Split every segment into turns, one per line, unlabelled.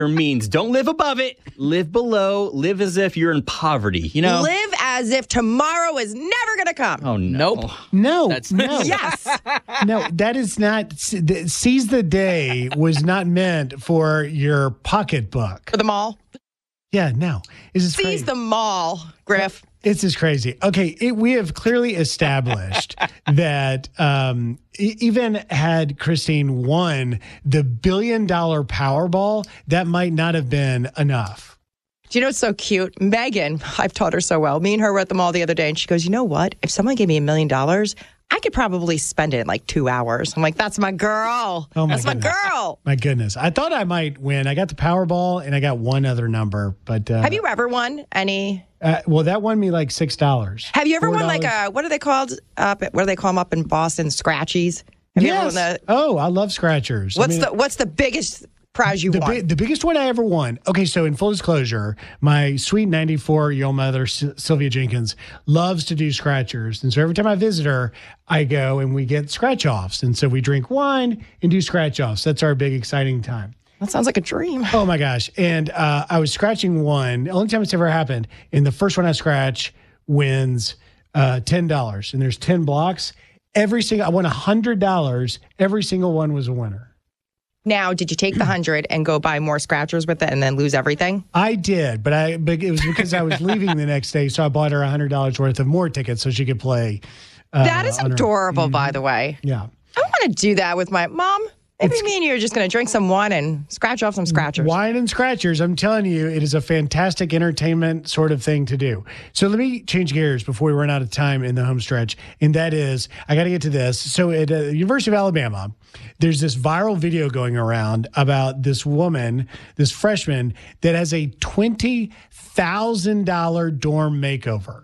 means don't live above it, live below, live as if you're in poverty, you know?
Live as if tomorrow is never going to come.
Oh, no.
Nope.
No,
That's
no.
Yes.
No, that is not. Seize the day was not meant for your pocketbook.
For the mall.
Yeah, no. This is
Seize
crazy.
the mall, Griff.
This is crazy. Okay, we have clearly established that even had Christine won the $1 billion Powerball, that might not have been enough.
Do you know what's so cute? Megan, I've taught her so well. Me and her were at the mall the other day, and she goes, you know what? If someone gave me $1 million, I could probably spend it in like 2 hours. I'm like, that's my girl.
Oh my
that's
goodness.
my girl.
My goodness. I thought I might win. I got the Powerball, and I got one other number. But
Have you ever won any?
well, that won me like $6.
Have you ever won
$4.
like what are they called? What do they call them up in Boston? Scratchies. Have you ever won
Yes.
the,
Oh, I love scratchers.
what's the biggest prize you won?
The biggest one I ever won. Okay, so in full disclosure, my sweet 94-year-old mother, Sylvia Jenkins, loves to do scratchers. And so every time I visit her, I go and we get scratch-offs. And so we drink wine and do scratch-offs. That's our big, exciting time.
That sounds like a dream.
Oh, my gosh. And I was scratching one. The only time it's ever happened. And the first one I scratch wins $10. And there's 10 blocks. I won $100. Every single one was a winner.
Now, did you take the 100 and go buy more scratchers with it and then lose everything?
I did, but it was because I was leaving the next day, so I bought her $100 worth of more tickets so she could play.
That is
on her-
adorable, by the way.
Yeah.
I want to do that with my mom. Maybe me and you are just going to drink some wine and scratch off some scratchers.
Wine and scratchers, I'm telling you, it is a fantastic entertainment sort of thing to do. So let me change gears before we run out of time in the home stretch. And that is, I got to get to this. So at the University of Alabama, there's this viral video going around about this woman, this freshman, that has a $20,000 dorm makeover.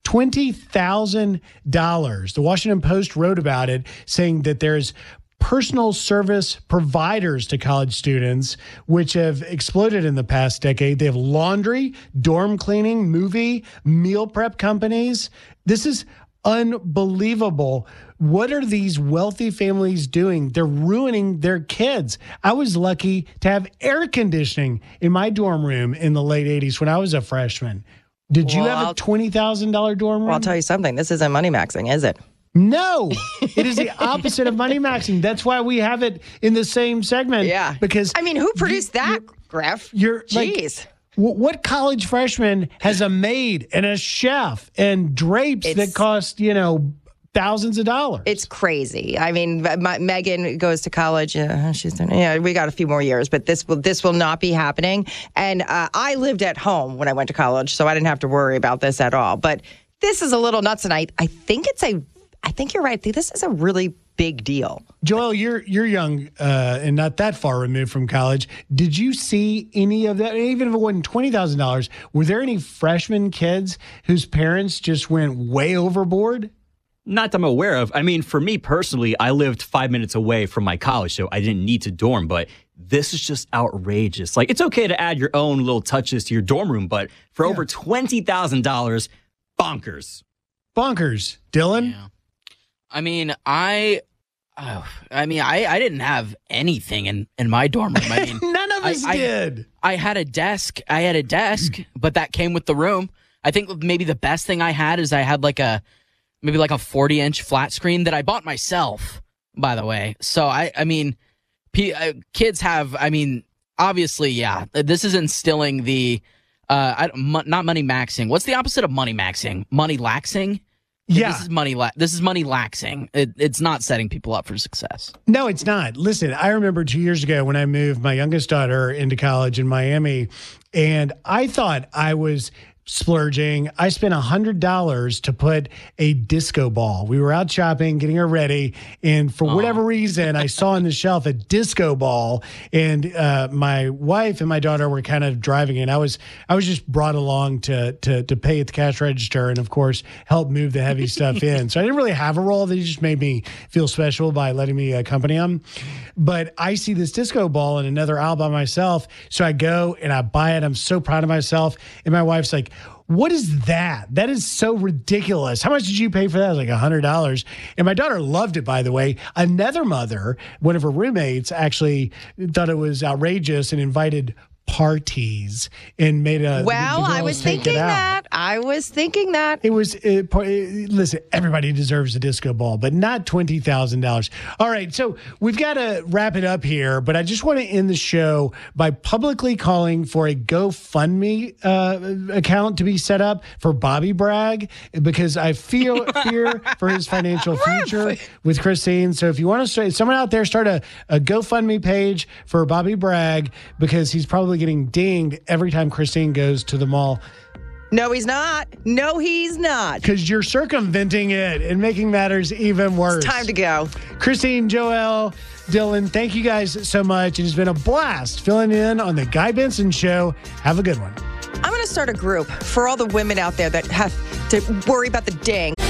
$20,000. The Washington Post wrote about it, saying that there's personal service providers to college students, which have exploded in the past decade. They have laundry, dorm cleaning, movie, meal prep companies. This is unbelievable. What are these wealthy families doing? They're ruining their kids. I was lucky to have air conditioning in my dorm room in the late 80s when I was a freshman. Did you have a $20,000 dorm room?
Well, I'll tell you something. This isn't money maxing, is it?
No, it is the opposite of money maxing. That's why we have it in the same segment.
Yeah.
Because
I mean, who produced that, Griff?
Jeez. What college freshman has a maid and a chef and drapes that cost, thousands of dollars?
It's crazy. I mean, Megan goes to college. We got a few more years, but this will not be happening. And I lived at home when I went to college, so I didn't have to worry about this at all. But this is a little nuts, and I think you're right. I think this is a really big deal.
Joel, you're young and not that far removed from college. Did you see any of that? Even if it wasn't $20,000, were there any freshman kids whose parents just went way overboard?
Not that I'm aware of. I mean, for me personally, I lived 5 minutes away from my college, so I didn't need to dorm, but this is just outrageous. Like, it's okay to add your own little touches to your dorm room, but for over $20,000, bonkers.
Bonkers. Dylan?
Yeah. I mean, I didn't have anything in my dorm room. I mean,
none of us did.
I had a desk, but that came with the room. I think maybe the best thing I had is I had maybe like a 40-inch flat screen that I bought myself, by the way. So kids have, obviously, yeah, this is instilling the, not money maxing. What's the opposite of money maxing? Money laxing?
Yeah.
This is money laxing. It's not setting people up for success.
No, it's not. Listen, I remember 2 years ago when I moved my youngest daughter into college in Miami, and I thought I was splurging. I spent $100 to put a disco ball. We were out shopping, getting her ready, and for whatever reason, I saw on the shelf a disco ball, and my wife and my daughter were kind of driving it. I was just brought along to pay at the cash register and, of course, help move the heavy stuff in. So I didn't really have a role. They just made me feel special by letting me accompany them. But I see this disco ball in another aisle by myself, so I go and I buy it. I'm so proud of myself, and my wife's like, what is that? That is so ridiculous. How much did you pay for that? I was like $100. And my daughter loved it, by the way. Another mother, one of her roommates, actually thought it was outrageous and invited parties and made a.
Well, I was thinking that.
It was, listen, everybody deserves a disco ball, but not $20,000. All right, so we've got to wrap it up here, but I just want to end the show by publicly calling for a GoFundMe account to be set up for Bobby Bragg, because I fear for his financial future with Christine. So if you want to start, someone out there start a GoFundMe page for Bobby Bragg, because he's probably getting dinged every time Christine goes to the mall.
No, he's not. No, he's not.
Because you're circumventing it and making matters even worse.
It's time to go.
Christine, Joel, Dylan, thank you guys so much. It has been a blast filling in on the Guy Benson Show. Have a good one.
I'm going to start a group for all the women out there that have to worry about the ding.